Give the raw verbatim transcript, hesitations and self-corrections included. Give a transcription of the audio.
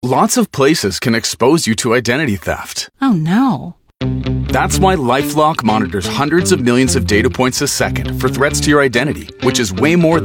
Lots of places can expose you to identity theft. Oh no. That's why LifeLock monitors hundreds of millions of data points a second for threats to your identity, which is way more than